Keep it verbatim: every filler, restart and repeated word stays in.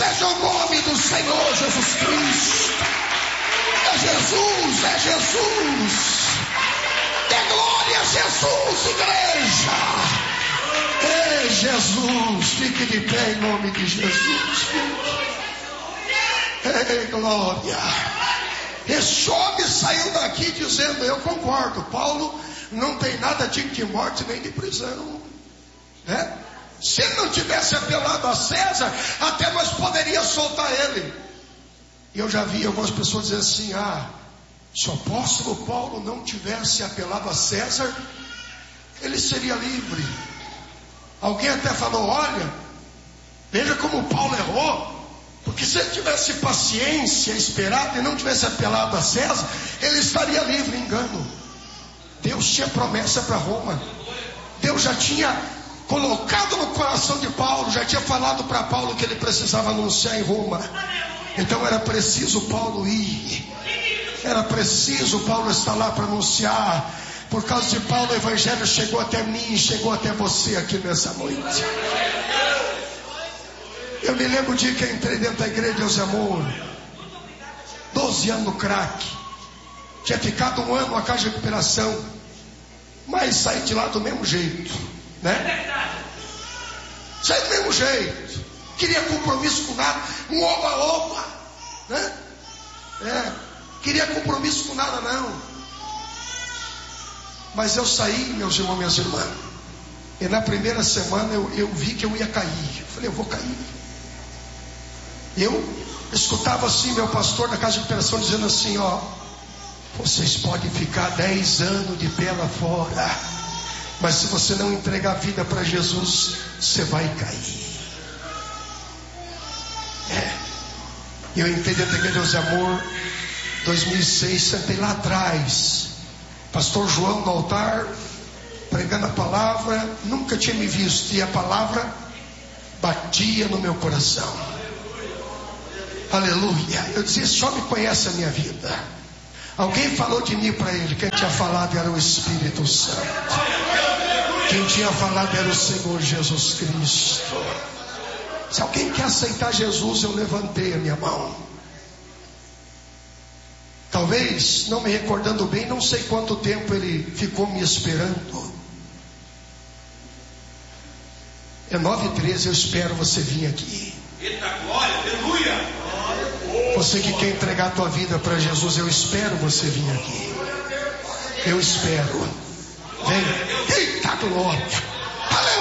seja o nome do Senhor Jesus Cristo. É Jesus, é Jesus. Dê glória a Jesus, igreja. É Jesus. Fique de pé em nome de Jesus. É glória. Esse homem saiu daqui dizendo: eu concordo, Paulo não tem nada digno de morte nem de prisão, né? Se ele não tivesse apelado a César, até nós poderíamos soltar ele. E eu já vi algumas pessoas dizer assim: ah, se o apóstolo Paulo não tivesse apelado a César, ele seria livre. Alguém até falou: olha, veja como Paulo errou, porque se ele tivesse paciência, esperado e não tivesse apelado a César, ele estaria livre. Engano. Deus tinha promessa para Roma. Deus já tinha colocado no coração de Paulo, já tinha falado para Paulo que ele precisava anunciar em Roma. Então era preciso Paulo ir, era preciso Paulo estar lá para anunciar. Por causa de Paulo, o evangelho chegou até mim, chegou até você aqui nessa noite. Eu me lembro o dia que eu entrei dentro da igreja, Deus é amor, doze anos no crack, tinha ficado um ano na casa de recuperação, mas saí de lá do mesmo jeito, né? Saí do mesmo jeito, queria compromisso com nada, um oba-oba, né? É, queria compromisso com nada não. Mas eu saí, meus irmãos, minhas irmãs, e na primeira semana eu, eu vi que eu ia cair. Eu falei: eu vou cair. Eu escutava assim meu pastor da casa de recuperação dizendo assim: ó, vocês podem ficar dez anos de pé lá fora, mas se você não entregar a vida para Jesus, você vai cair. É. Eu entrei dentro da igreja Deus é Amor, dois mil e seis, sentei lá atrás, pastor João no altar, pregando a palavra. Nunca tinha me visto, e a palavra batia no meu coração. Aleluia. Eu dizia: esse homem conhece a minha vida. Alguém falou de mim para ele. Quem tinha falado era o Espírito Santo. Quem tinha falado era o Senhor Jesus Cristo. Se alguém quer aceitar Jesus, eu levantei a minha mão. Talvez, não me recordando bem, não sei quanto tempo ele ficou me esperando. É nove e treze, eu espero você vir aqui. Eita glória, aleluia. Você que quer entregar a tua vida para Jesus, eu espero você vir aqui. Eu espero. Vem. Eita glória.